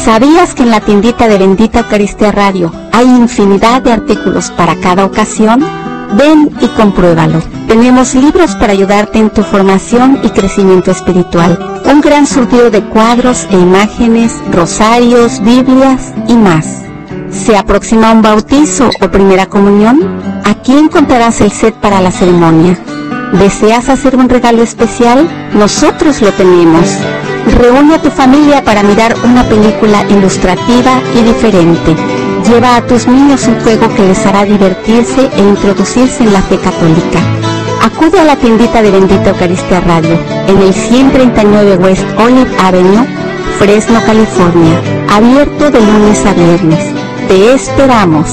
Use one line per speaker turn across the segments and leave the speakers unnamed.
¿Sabías que en la tiendita de Bendita Eucaristía Radio hay infinidad de artículos para cada ocasión? Ven y compruébalo. Tenemos libros para ayudarte en tu formación y crecimiento espiritual. Un gran surtido de cuadros e imágenes, rosarios, Biblias y más. ¿Se aproxima un bautizo o primera comunión? Aquí encontrarás el set para la ceremonia. ¿Deseas hacer un regalo especial? Nosotros lo tenemos. Reúne a tu familia para mirar una película ilustrativa y diferente. Lleva a tus niños un juego que les hará divertirse e introducirse en la fe católica. Acude a la tiendita de Bendita Eucaristía Radio, en el 139 West Olive Avenue, Fresno, California. Abierto de lunes a viernes. ¡Te esperamos!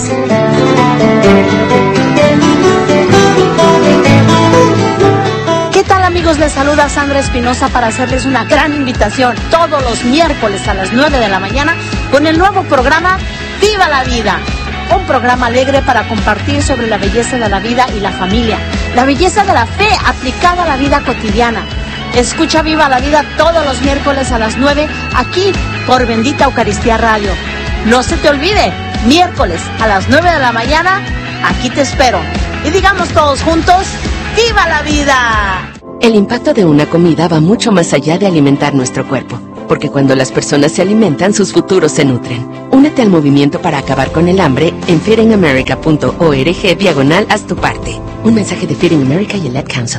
Amigos, les saluda Sandra Espinosa para hacerles una gran invitación todos los miércoles a las 9 de la mañana con el nuevo programa Viva la Vida. Un programa alegre para compartir sobre la belleza de la vida y la familia, la belleza de la fe aplicada a la vida cotidiana. Escucha Viva la Vida todos los miércoles a las 9 aquí por Bendita Eucaristía Radio. No se te olvide, miércoles a las 9 de la mañana, aquí te espero. Y digamos todos juntos, ¡Viva la Vida!
El impacto de una comida va mucho más allá de alimentar nuestro cuerpo, porque cuando las personas se alimentan, sus futuros se nutren. Únete al movimiento para acabar con el hambre en feedingamerica.org/haz tu parte. Un mensaje de Feeding America y el Ad Council.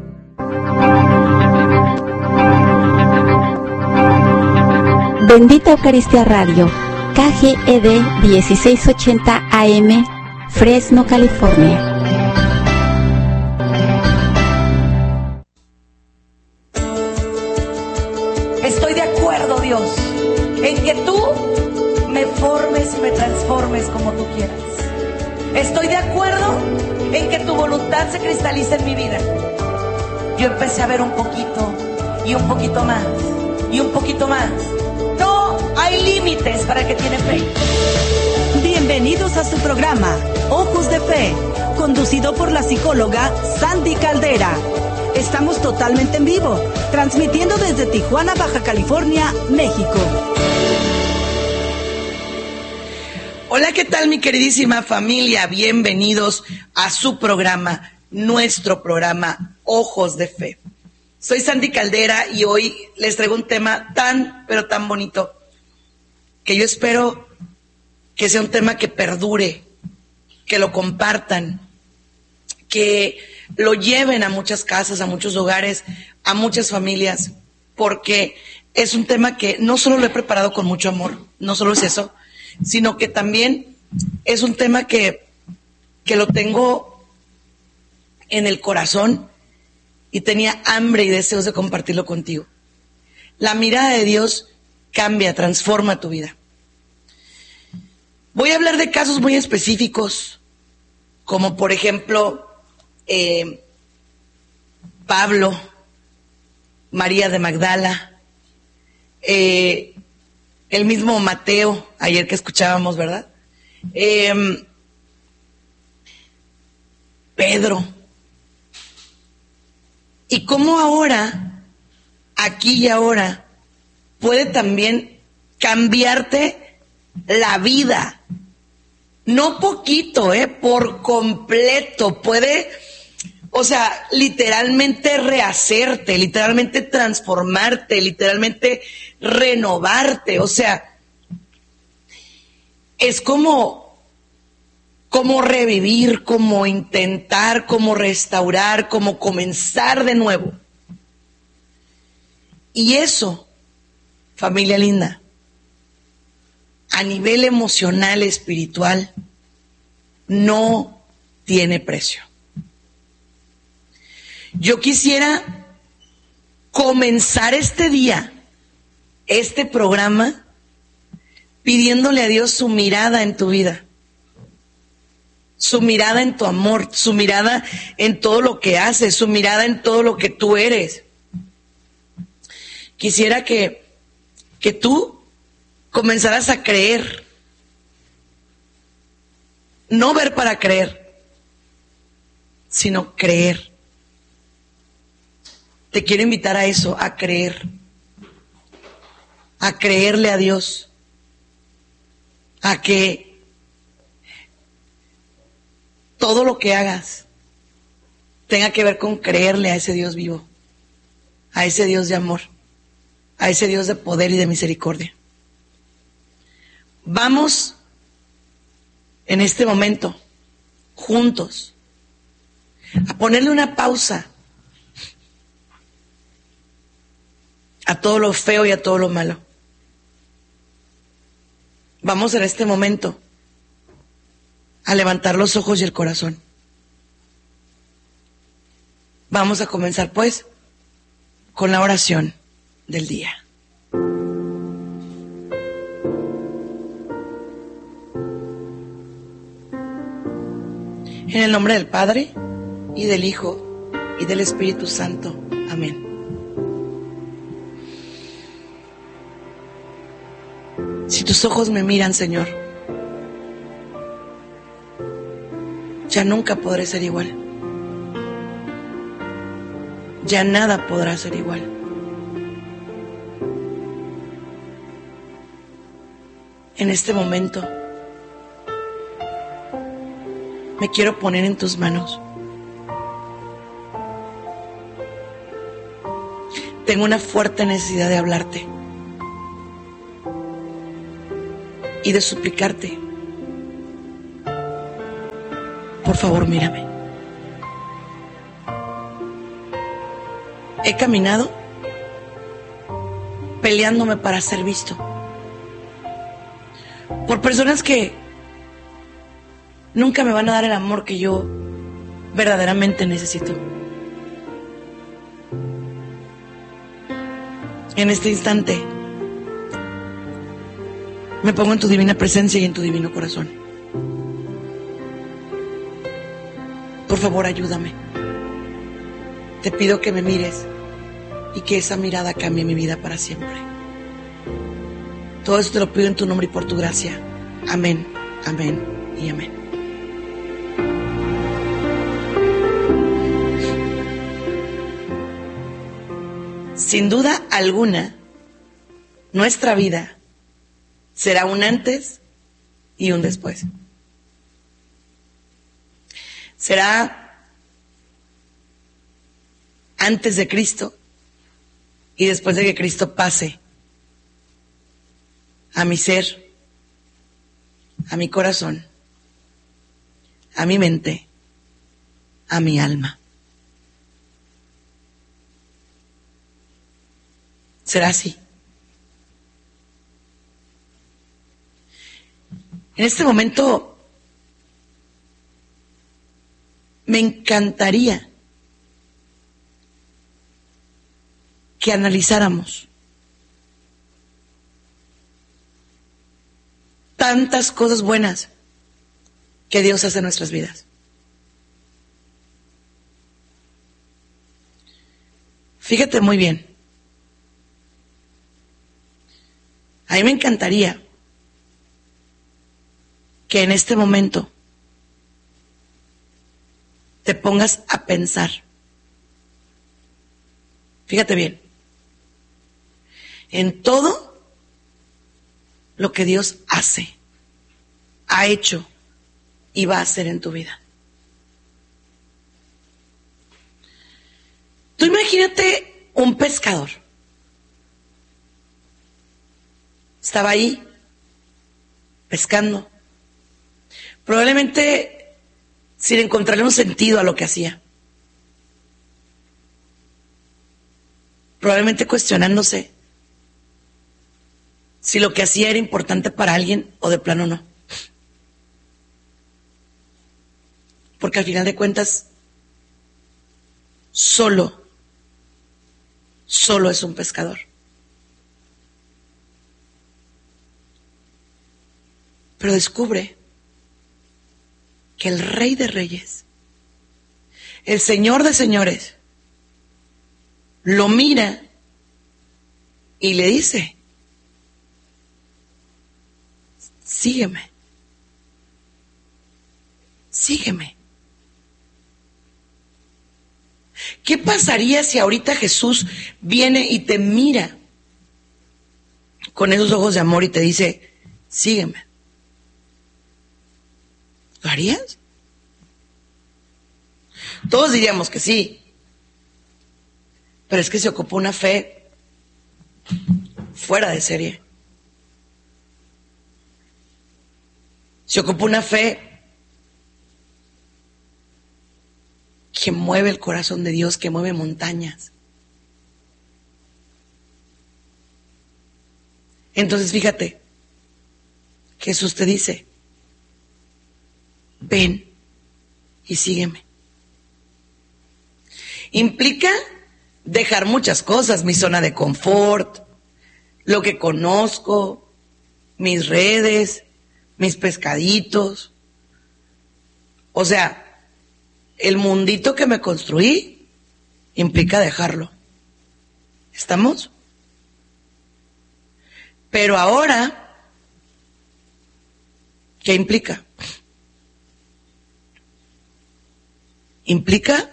Bendita Eucaristía Radio, KGED 1680 AM, Fresno, California.
Estoy de acuerdo, Dios, en que tú me formes y me transformes como tú quieras. Estoy de acuerdo en que tu voluntad se cristalice en mi vida. Yo empecé a ver un poquito y un poquito más y un poquito más. No hay límites para el que tiene fe.
Bienvenidos a su programa Ojos de Fe, conducido por la psicóloga Sandy Caldera. Estamos totalmente en vivo, transmitiendo desde Tijuana, Baja California, México.
Hola, ¿qué tal, mi queridísima familia? Bienvenidos a su programa, nuestro programa Ojos de Fe. Soy Sandy Caldera y hoy les traigo un tema tan, pero tan bonito, que yo espero que sea un tema que perdure, que lo compartan, que lo lleven a muchas casas, a muchos hogares, a muchas familias, porque es un tema que no solo lo he preparado con mucho amor, no solo es eso, sino que también es un tema que lo tengo en el corazón y tenía hambre y deseos de compartirlo contigo. La mirada de Dios cambia, transforma tu vida. Voy a hablar de casos muy específicos, como por ejemplo Pablo, María de Magdala, el mismo Mateo, ayer que escuchábamos, ¿verdad? Pedro. Y cómo ahora, aquí y ahora, puede también cambiarte la vida. No poquito, por completo. Puede, literalmente rehacerte, literalmente transformarte, literalmente renovarte. Es como revivir, como intentar, como restaurar, como comenzar de nuevo. Y eso, familia linda, a nivel emocional, espiritual, no tiene precio. Yo quisiera comenzar este día, este programa, pidiéndole a Dios su mirada en tu vida, su mirada en tu amor, su mirada en todo lo que haces, su mirada en todo lo que tú eres. Quisiera que tú comenzaras a creer, no ver para creer, sino creer. Te quiero invitar a eso, a creer, a creerle a Dios, a que todo lo que hagas tenga que ver con creerle a ese Dios vivo, a ese Dios de amor, a ese Dios de poder y de misericordia. Vamos en este momento, juntos, a ponerle una pausa a todo lo feo y a todo lo malo. Vamos en este momento a levantar los ojos y el corazón. Vamos a comenzar pues con la oración del día. En el nombre del Padre, y del Hijo, y del Espíritu Santo. Amén. Si tus ojos me miran, Señor, ya nunca podré ser igual. Ya nada podrá ser igual. En este momento, me quiero poner en tus manos. Tengo una fuerte necesidad de hablarte y de suplicarte. Por favor, mírame. He caminado peleándome para ser visto por personas que nunca me van a dar el amor que yo verdaderamente necesito. En este instante me pongo en tu divina presencia y en tu divino corazón. Por favor, ayúdame. Te pido que me mires y que esa mirada cambie mi vida para siempre. Todo eso te lo pido en tu nombre y por tu gracia. Amén, amén y amén. Sin duda alguna, nuestra vida será un antes y un después. Será antes de Cristo y después de que Cristo pase a mi ser, a mi corazón, a mi mente, a mi alma. Será así. En este momento me encantaría que analizáramos tantas cosas buenas que Dios hace en nuestras vidas. Fíjate muy bien. A mí me encantaría que en este momento te pongas a pensar. Fíjate bien. En todo lo que Dios hace, ha hecho y va a hacer en tu vida. Tú imagínate un pescador. Estaba ahí, pescando, probablemente sin encontrarle un sentido a lo que hacía. Probablemente cuestionándose si lo que hacía era importante para alguien o de plano no. Porque al final de cuentas, solo es un pescador. Pero descubre que el Rey de Reyes, el Señor de Señores, lo mira y le dice: sígueme, sígueme. ¿Qué pasaría si ahorita Jesús viene y te mira con esos ojos de amor y te dice: sígueme? ¿Lo harías? Todos diríamos que sí. Pero es que se ocupa una fe fuera de serie. Se ocupa una fe que mueve el corazón de Dios, que mueve montañas. Entonces, fíjate, Jesús te dice, ven y sígueme. Implica dejar muchas cosas, mi zona de confort, lo que conozco, mis redes, mis pescaditos. O sea, el mundito que me construí implica dejarlo. ¿Estamos? Pero ahora, ¿qué implica? Implica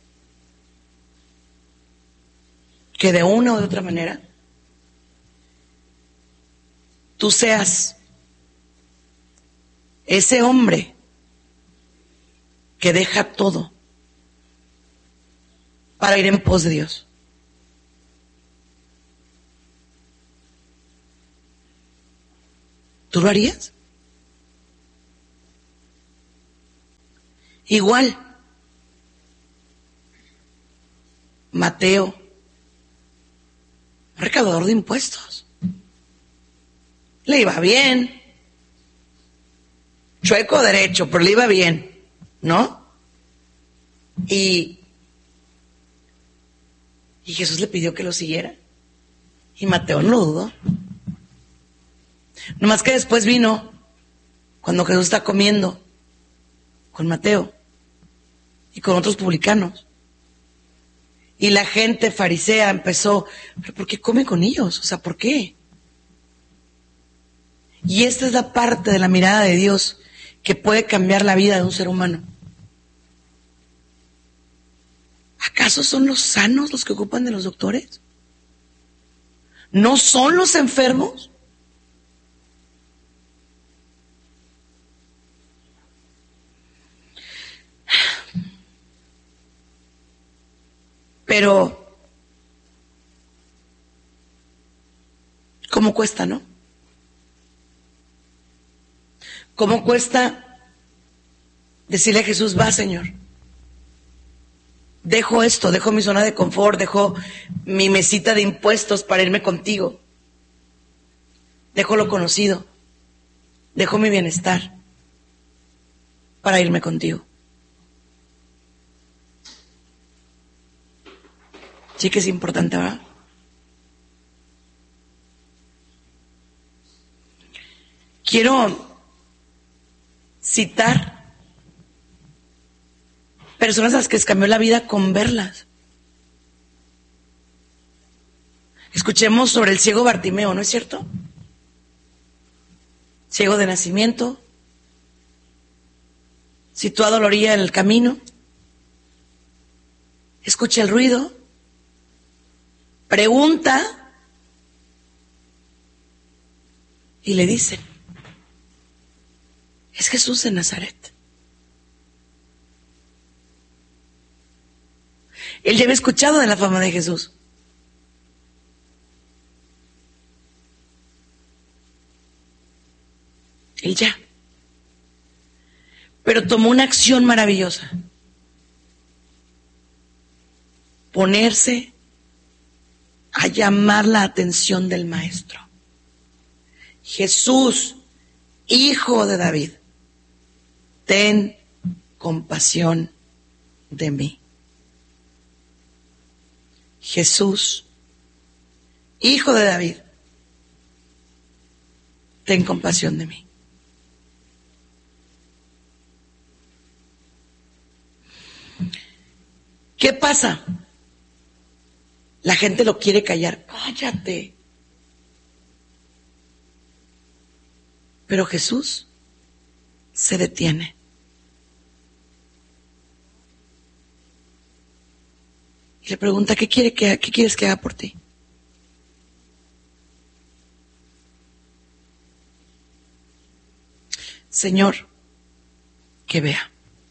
que de una o de otra manera tú seas ese hombre que deja todo para ir en pos de Dios. ¿Tú lo harías? Igual, Mateo, un recaudador de impuestos, le iba bien, chueco derecho, pero le iba bien, ¿no? Y Jesús le pidió que lo siguiera, y Mateo no lo dudó. Nomás que después vino, cuando Jesús está comiendo con Mateo y con otros publicanos, y la gente farisea empezó, ¿pero por qué come con ellos? O sea, ¿por qué? Y esta es la parte de la mirada de Dios que puede cambiar la vida de un ser humano. ¿Acaso son los sanos los que ocupan de los doctores? ¿No son los enfermos? Pero, ¿cómo cuesta, no? ¿Cómo cuesta decirle a Jesús, va, Señor? Dejo esto, dejo mi zona de confort, dejo mi mesita de impuestos para irme contigo. Dejo lo conocido, dejo mi bienestar para irme contigo. Sí que es importante, ¿verdad? Quiero citar personas a las que les cambió la vida con verlas. Escuchemos sobre el ciego Bartimeo, ¿no es cierto? Ciego de nacimiento, situado a la orilla del camino, escucha el ruido, pregunta y le dice, es Jesús de Nazaret. Él ya había escuchado de la fama de Jesús. Él ya. Pero tomó una acción maravillosa. Ponerse a llamar la atención del maestro. Jesús, hijo de David, ten compasión de mí. Jesús, hijo de David, ten compasión de mí. ¿Qué pasa? La gente lo quiere callar. Cállate. Pero Jesús se detiene. Y le pregunta, ¿qué quieres que haga por ti? Señor, que vea.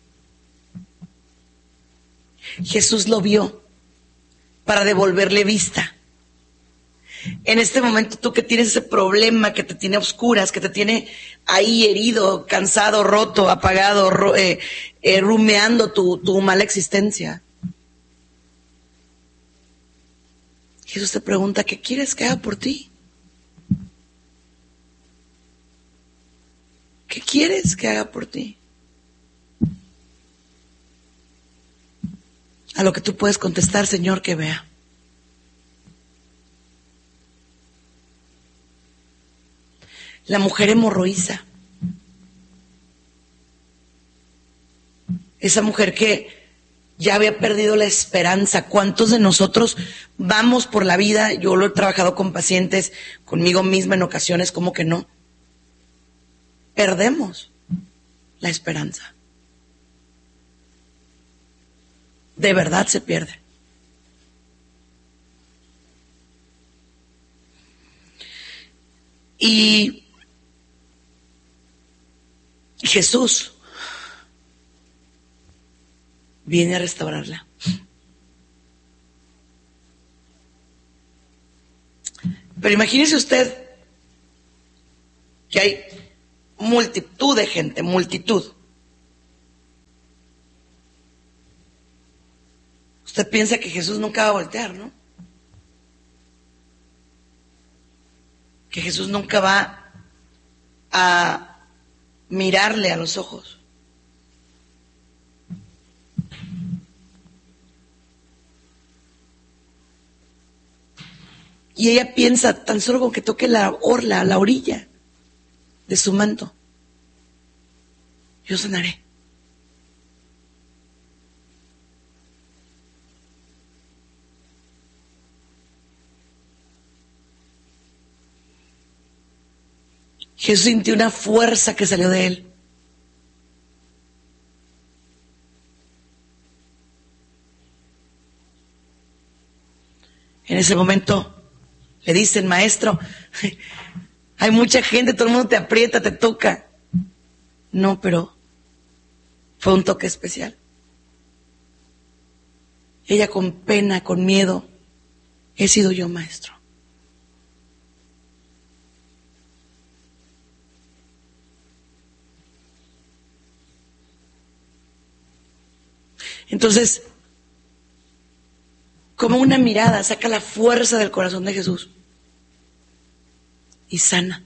Jesús lo vio para devolverle vista. En este momento tú que tienes ese problema que te tiene a oscuras, que te tiene ahí herido, cansado, roto, apagado, rumeando tu mala existencia. Jesús te pregunta, ¿qué quieres que haga por ti? ¿Qué quieres que haga por ti? A lo que tú puedes contestar, Señor, que vea. La mujer hemorroísa. Esa mujer que ya había perdido la esperanza. ¿Cuántos de nosotros vamos por la vida? Yo lo he trabajado con pacientes, conmigo misma en ocasiones, como que no. Perdemos la esperanza. De verdad se pierde. Y Jesús viene a restaurarla. Pero imagínese usted que hay multitud de gente, multitud. Usted piensa que Jesús nunca va a voltear, ¿no? Que Jesús nunca va a mirarle a los ojos. Y ella piensa tan solo con que toque la orla, la orilla de su manto, yo sanaré. Jesús sintió una fuerza que salió de él. En ese momento le dicen, maestro, hay mucha gente, todo el mundo te aprieta, te toca. No, pero fue un toque especial. Ella con pena, con miedo, he sido yo, maestro. Entonces, como una mirada saca la fuerza del corazón de Jesús y sana.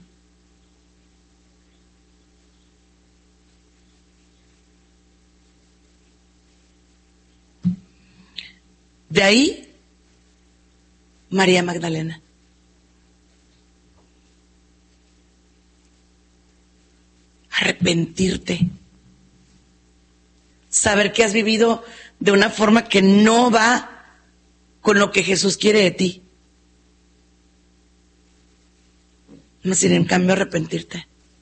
De ahí, María Magdalena. Arrepentirte. Saber que has vivido de una forma que no va con lo que Jesús quiere de ti. Más sin en cambio arrepentirte.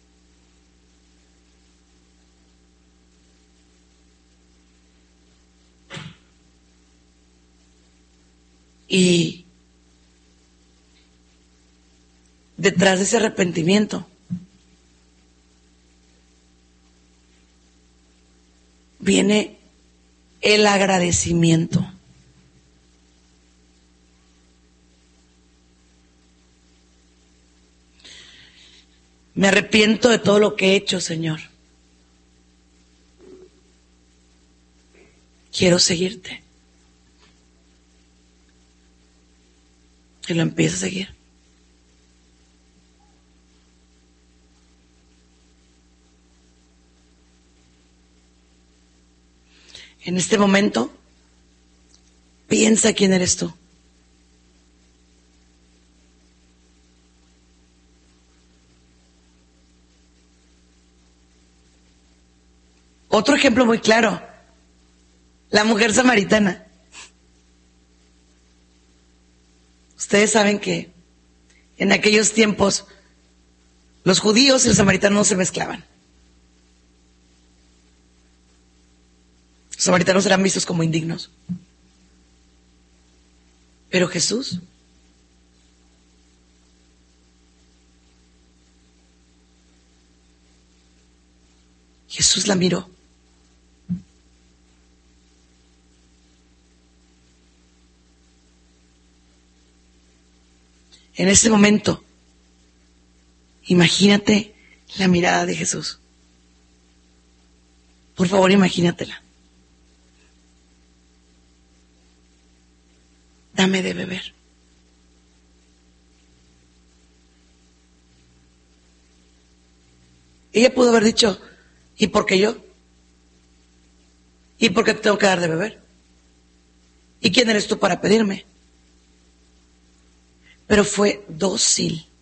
Y detrás de ese arrepentimiento viene el agradecimiento. Me arrepiento de todo lo que he hecho, Señor. Quiero seguirte. Y lo empieza a seguir. En este momento, piensa quién eres tú. Otro ejemplo muy claro, la mujer samaritana. Ustedes saben que en aquellos tiempos los judíos y los samaritanos no se mezclaban. Los samaritanos eran vistos como indignos. Pero Jesús la miró En ese momento, imagínate la mirada de Jesús. Por favor, imagínatela. Dame de beber. Ella pudo haber dicho, ¿y por qué yo? ¿Y por qué te tengo que dar de beber? ¿Y quién eres tú para pedirme? Pero fue dócil